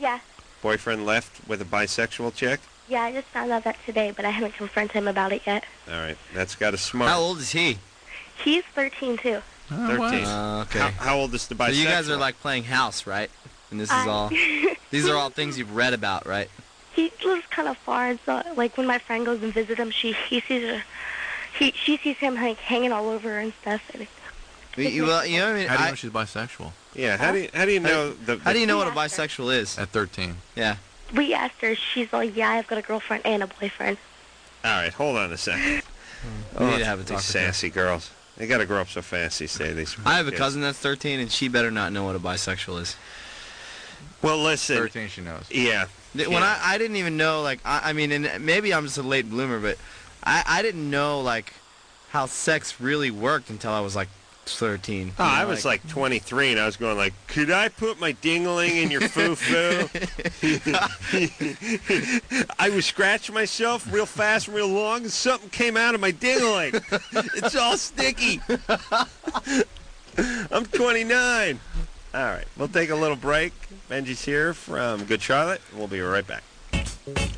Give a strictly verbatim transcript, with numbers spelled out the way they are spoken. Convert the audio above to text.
Yeah. Boyfriend left with a bisexual chick? Yeah, I just found out that today, but I haven't confronted him about it yet. All right, that's got a smart. How old is he? He's thirteen, too. Oh, thirteen. wow. Uh, okay. How, how old is the bisexual? So you guys are like playing house, right? And this is I- all. These are all things you've read about, right? He lives kind of far, and so, like, when my friend goes and visits him, she he sees her, he she sees him, like, hanging all over her and stuff. And You, you- well, you know what I mean? How do you I- know she's bisexual? Yeah. How do you how do you know the? How do you know what a Yeah, sure. bisexual is? At thirteen. Yeah. we asked her, she's like, yeah, I've got a girlfriend and a boyfriend. All right, hold on a second. We need to have a talk These with her. sassy girls. They got to grow up so fast these days. These I have a kids. cousin that's thirteen, and she better not know what a bisexual is. Well, listen. thirteen, she knows. Yeah. When Yeah. I, I didn't even know, like, I, I mean, and maybe I'm just a late bloomer, but I, I didn't know, like, how sex really worked until I was, like, thirteen. Oh, You know, I was like twenty-three, and I was going like, could I put my dingling in your foo-foo? I was scratching myself real fast and real long, and something came out of my dingling. It's all sticky. I'm twenty-nine. All right, we'll take a little break. Benji's here from Good Charlotte, and we'll be right back.